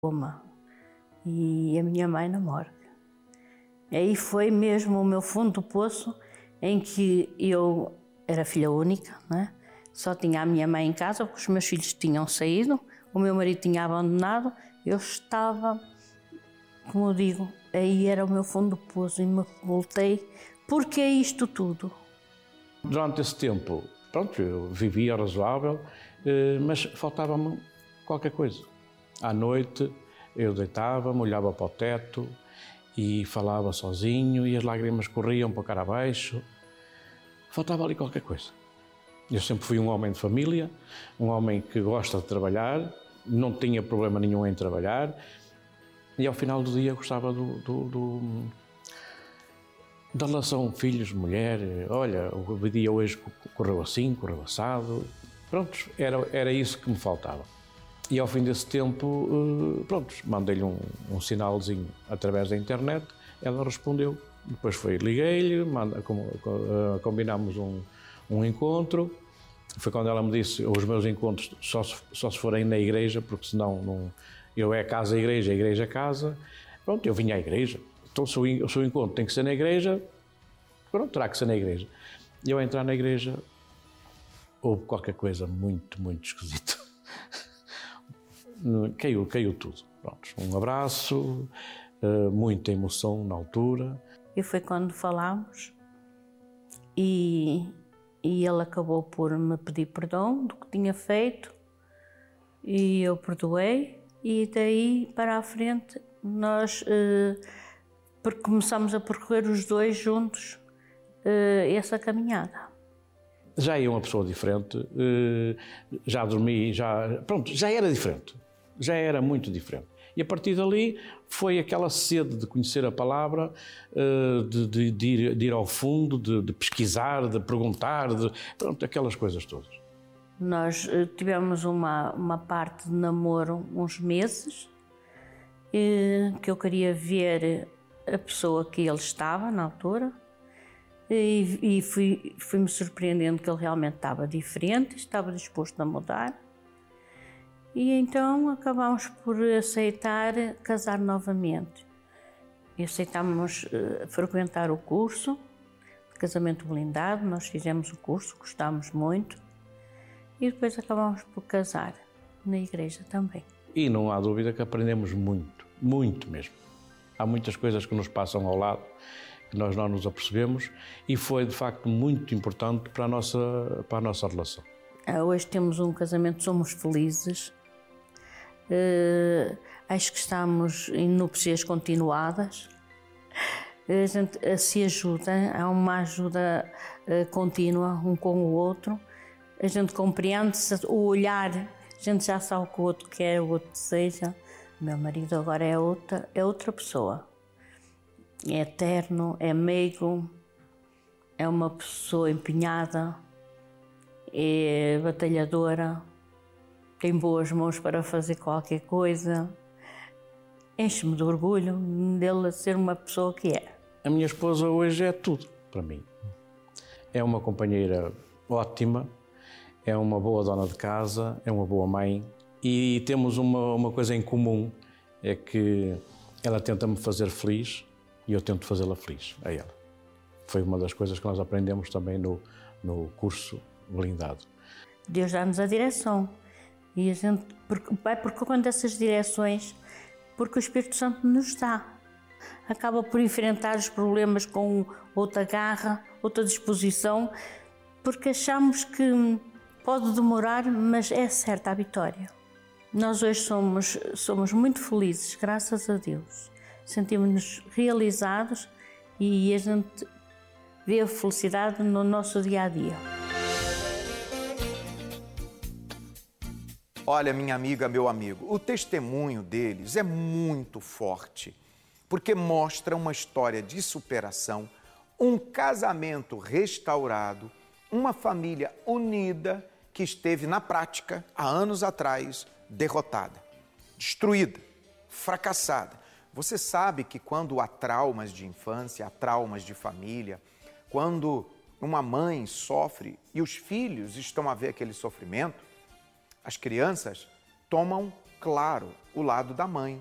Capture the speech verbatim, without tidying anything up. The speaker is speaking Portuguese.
Uma, e a minha mãe na morgue. Aí foi mesmo o meu fundo do poço, em que eu era filha única, não é? Só tinha a minha mãe em casa, porque os meus filhos tinham saído, o meu marido tinha abandonado, eu estava, como eu digo, aí era o meu fundo do poço e me voltei. Porque é isto tudo? Durante esse tempo, pronto, eu vivia razoável, mas faltava-me qualquer coisa. À noite eu deitava-me, olhava para o teto e falava sozinho e as lágrimas corriam para cara abaixo. Faltava ali qualquer coisa. Eu sempre fui um homem de família, um homem que gosta de trabalhar, não tinha problema nenhum em trabalhar e ao final do dia gostava do, do, do, da relação filhos-mulher. Olha, o dia hoje correu assim, correu assado. Pronto, era, era isso que me faltava. E ao fim desse tempo, pronto, mandei-lhe um, um sinalzinho através da internet, ela respondeu, depois foi, liguei-lhe, combinámos um, um encontro, foi quando ela me disse, os meus encontros só se, só se forem na igreja, porque senão não, eu é casa-igreja, igreja-casa, pronto, eu vinha à igreja, então se o, se o encontro tem que ser na igreja, pronto, terá que ser na igreja. E eu a entrar na igreja, houve qualquer coisa muito, muito esquisita. Caiu, caiu tudo. Pronto, um abraço, muita emoção na altura. E foi quando falámos e, e ele acabou por me pedir perdão do que tinha feito e eu perdoei e daí para a frente nós eh, começámos a percorrer os dois juntos eh, essa caminhada. Já ia uma pessoa diferente, eh, já dormi, já, pronto, já era diferente. Já era muito diferente. E a partir dali foi aquela sede de conhecer a palavra, de, de, de, ir, de ir ao fundo, de, de pesquisar, de perguntar, de, pronto, aquelas coisas todas. Nós tivemos uma, uma parte de namoro uns meses, que eu queria ver a pessoa que ele estava na altura, e, e fui, fui-me surpreendendo que ele realmente estava diferente, estava disposto a mudar. E então acabámos por aceitar casar novamente. E aceitámos uh, frequentar o curso de casamento blindado, nós fizemos o curso, gostámos muito, e depois acabámos por casar na igreja também. E não há dúvida que aprendemos muito, muito mesmo. Há muitas coisas que nos passam ao lado, que nós não nos apercebemos, e foi de facto muito importante para a nossa, para a nossa relação. Hoje temos um casamento, somos felizes. Uh, acho que estamos em núpcias continuadas, a gente uh, se ajuda, há uma ajuda uh, contínua um com o outro, a gente compreende-se, o olhar, a gente já sabe o que o outro quer, o outro deseja. Meu marido agora é outra, é outra pessoa, é eterno, é meigo, é uma pessoa empenhada, é batalhadora, tem boas mãos para fazer qualquer coisa. Enche-me de orgulho dele ser uma pessoa que é. A minha esposa hoje é tudo para mim. É uma companheira ótima, é uma boa dona de casa, é uma boa mãe e temos uma, uma coisa em comum, é que ela tenta-me fazer feliz e eu tento fazê-la feliz a ela. Foi uma das coisas que nós aprendemos também no, no curso blindado. Deus dá-nos a direção. E a gente vai percorrendo essas direções porque o Espírito Santo nos dá. Acaba por enfrentar os problemas com outra garra, outra disposição, porque achamos que pode demorar, mas é certa a vitória. Nós hoje somos, somos muito felizes, graças a Deus. Sentimos-nos realizados e a gente vê a felicidade no nosso dia-a-dia. Olha, minha amiga, meu amigo, o testemunho deles é muito forte, porque mostra uma história de superação, um casamento restaurado, uma família unida que esteve na prática, há anos atrás, derrotada, destruída, fracassada. Você sabe que quando há traumas de infância, há traumas de família, quando uma mãe sofre e os filhos estão a ver aquele sofrimento, as crianças tomam claro o lado da mãe.